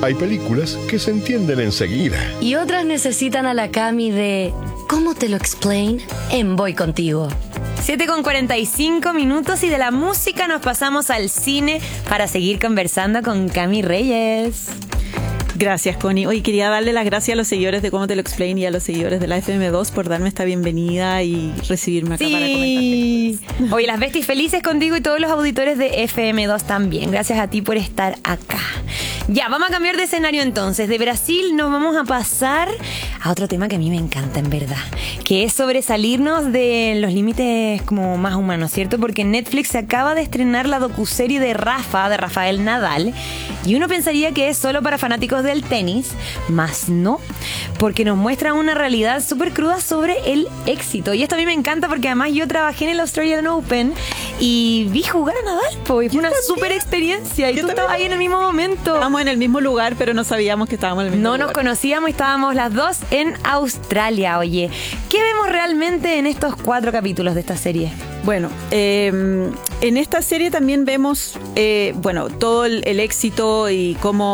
Hay películas que se entienden enseguida. Y otras necesitan a la Cami de ¿cómo te lo explain? En Voy Contigo. 7:45 y de la música nos pasamos al cine para seguir conversando con Cami Reyes. Gracias, Connie. Hoy quería darle las gracias a los seguidores de Cómo Te Lo Explain y a los seguidores de la FM2 por darme esta bienvenida y recibirme acá para comentar. Hoy las besties felices contigo y todos los auditores de FM2 también. Gracias a ti por estar acá. Ya, vamos a cambiar de escenario entonces. De Brasil nos vamos a pasar a otro tema que a mí me encanta en verdad, que es sobresalirnos de los límites como más humanos, ¿cierto? Porque en Netflix se acaba de estrenar la docuserie de Rafael Nadal, y uno pensaría que es solo para fanáticos del tenis, mas no, porque nos muestra una realidad súper cruda sobre el éxito. Y esto a mí me encanta porque además yo trabajé en el Australian Open y vi jugar a Nadal, y fue una súper experiencia, y tú estabas ahí en el mismo momento. Estábamos en el mismo lugar, pero no sabíamos que estábamos en el mismo lugar. No nos conocíamos y estábamos las dos en Australia. Oye, ¿qué vemos realmente en estos 4 capítulos de esta serie? Bueno, en esta serie también vemos todo el éxito y cómo